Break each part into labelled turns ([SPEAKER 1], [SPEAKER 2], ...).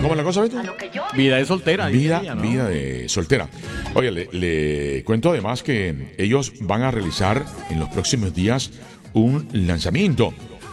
[SPEAKER 1] ¿Cómo es la cosa, Beto?
[SPEAKER 2] Vida de soltera.
[SPEAKER 1] Vida,
[SPEAKER 2] ella, ¿no?
[SPEAKER 1] vida de soltera. Oye, le cuento además que ellos van a realizar en los próximos días un lanzamiento.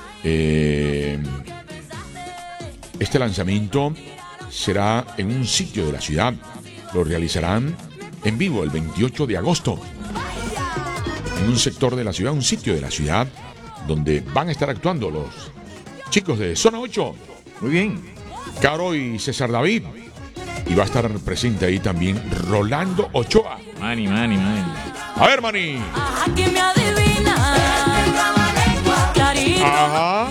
[SPEAKER 1] Este lanzamiento será en un sitio de la ciudad. Lo realizarán en vivo el 28 de agosto. En un sector de la ciudad, un sitio de la ciudad, donde van a estar actuando los chicos de Zona 8.
[SPEAKER 2] Muy bien.
[SPEAKER 1] Caro y César David. Y va a estar presente ahí también Rolando Ochoa.
[SPEAKER 2] Mani.
[SPEAKER 1] A ver, Mani.
[SPEAKER 3] Aquí me adivina. Clarito.
[SPEAKER 1] Ajá.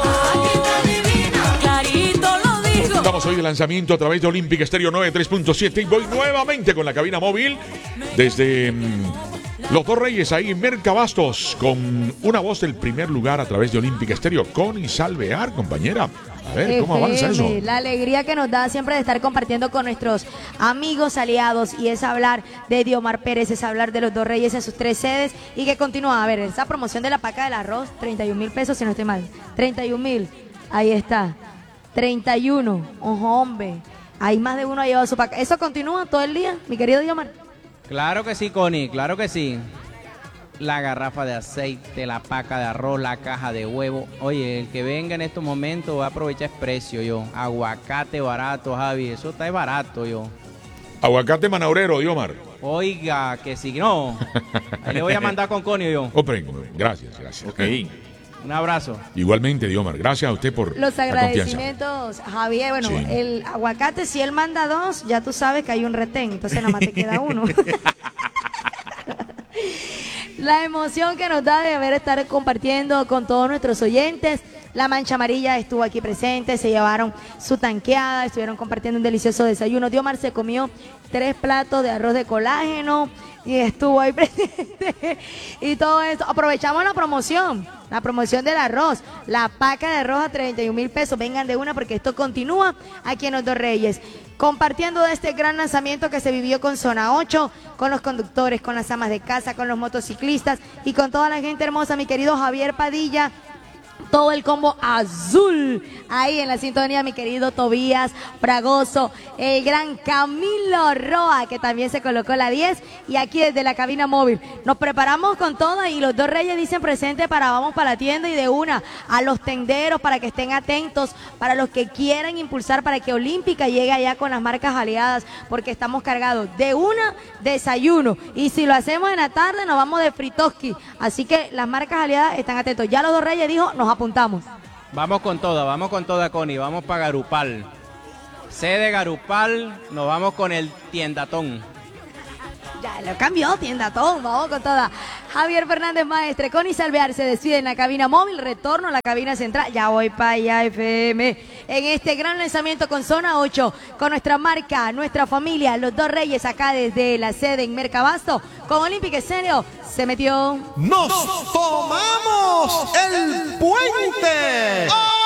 [SPEAKER 3] Clarito lo digo.
[SPEAKER 1] Estamos hoy de lanzamiento a través de Olympic Stereo 93.7 y voy nuevamente con la cabina móvil desde Los Dos Reyes, ahí en Mercabastos, con una voz del primer lugar a través de Olympic Stereo, Connie Salvear, compañera. A ver, ¿cómo avanza eso?
[SPEAKER 4] La alegría que nos da siempre de estar compartiendo con nuestros amigos aliados, y es hablar de Diomar Pérez, es hablar de Los Dos Reyes en sus 3 sedes, y que continúa. A ver, esa promoción de la paca del arroz, 31,000 pesos, si no estoy mal. 31,000, ahí está. 31, ojo, hombre. Hay más de uno ha llevado su paca. ¿Eso continúa todo el día, mi querido Diomar?
[SPEAKER 5] Claro que sí, Connie, claro que sí. La garrafa de aceite, la paca de arroz, la caja de huevo. Oye, el que venga en estos momentos va a aprovechar el precio, yo. Aguacate barato, Javi, eso está barato, yo.
[SPEAKER 1] Aguacate manaurero, Diomar.
[SPEAKER 5] Oiga, que si no, ahí le voy a mandar con Connie, yo.
[SPEAKER 1] Hombre, gracias.
[SPEAKER 2] Ok.
[SPEAKER 5] Un abrazo.
[SPEAKER 1] Igualmente, Diomar, gracias a usted por
[SPEAKER 4] Los
[SPEAKER 1] la confianza.
[SPEAKER 4] agradecimientos, Javier. Bueno,
[SPEAKER 1] Sí.
[SPEAKER 4] el aguacate, si él manda 2, ya tú sabes que hay un retén, entonces nada más te queda uno. La emoción que nos da de haber estar compartiendo con todos nuestros oyentes. La Mancha Amarilla estuvo aquí presente, se llevaron su tanqueada, estuvieron compartiendo un delicioso desayuno. Diomar se comió 3 platos de arroz de colágeno y estuvo ahí presente. Y todo esto, aprovechamos la promoción del arroz, la paca de arroz a 31,000 pesos. Vengan de una porque esto continúa aquí en Los Dos Reyes. Compartiendo de este gran lanzamiento que se vivió con Zona 8, con los conductores, con las amas de casa, con los motociclistas y con toda la gente hermosa, mi querido Javier Padilla. Todo el combo azul ahí en la sintonía, mi querido Tobías Fragoso, el gran Camilo Roa, que también se colocó la 10, y aquí desde la cabina móvil nos preparamos con todo, y Los Dos Reyes dicen presente para vamos para la tienda, y de una a los tenderos para que estén atentos, para los que quieran impulsar para que Olímpica llegue allá con las marcas aliadas, porque estamos cargados de una desayuno, y si lo hacemos en la tarde nos vamos de fritoski, así que las marcas aliadas están atentos. Ya Los Dos Reyes dijo, nos apuntamos.
[SPEAKER 5] Vamos con toda, Connie. Vamos para Garupal. Sede Garupal, nos vamos con el tiendatón.
[SPEAKER 4] Ya lo cambió, tiendatón, vamos con toda. Javier Fernández Maestre, Connie Salvear se despide en la cabina móvil, retorno a la cabina central, ya voy para allá FM, en este gran lanzamiento con Zona 8, con nuestra marca, nuestra familia, Los Dos Reyes, acá desde la sede en Mercabasto, con Olympic Stereo, se metió.
[SPEAKER 6] ¡Nos tomamos el puente!